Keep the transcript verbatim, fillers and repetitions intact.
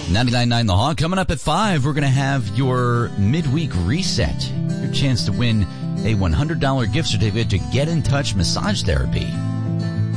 ninety-nine point nine The Hog. Coming up at five, we're going to have your midweek reset. Your chance to win a one hundred dollars gift certificate to Get in Touch Massage Therapy.